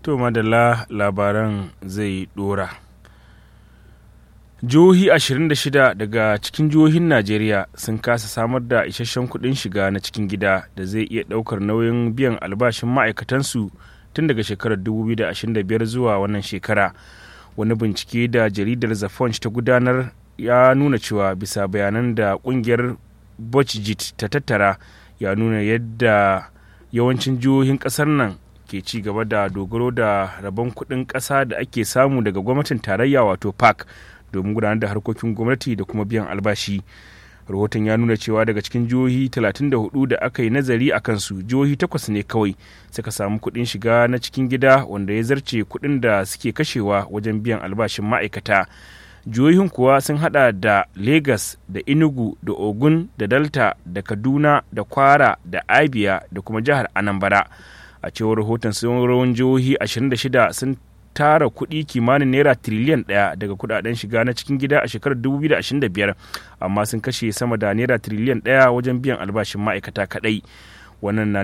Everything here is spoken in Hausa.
To madalla labaran zai dora. Jihohi 26 daga cikin jihohin Najeriya sun kasa samar da isasshen kuɗin shiga na cikin gida da zai iya ɗaukar nauyin biyan albashin ma'aikatansu tun daga shekarar 2025 zuwa wannan shekara. Wani bincike da jaridar The Punch ta gudanar ya nuna cewa bisa bayanan da ƙungiyar Budget ta tattara ya nuna yadda yawancin jihohin ƙasar nan ke ci gaba da dogaro da rabon kuɗin ƙasa da ake samu daga gwamnatin tarayya wato PAC domin gudanar da harkokin gwamnati da kuma biyan albashi. Rahoton ya nuna cewa daga cikin jihohi 34 da aka yi nazari a kansu, jihohi 8 ne kawai suka samu kuɗin shiga na cikin gida wanda ya zarce kuɗin da suke kashewa wajen biyan albashin ma'aikata. Jihohin kuwa sun hada da Lagos da Enugu da Ogun da Delta da Kaduna da Kwara da Abia da kuma jihar Anambra. A cewar rahoton sauran jihohi 26 sun tara kuɗi kimanin naira tiriliyan 1 daga kuɗaɗen shiga na cikin gida a shekarar 2025, amma sun kashe sama da naira tiriliyan 1 wajen biyan albashin ma'aikata kaɗai. Wannan na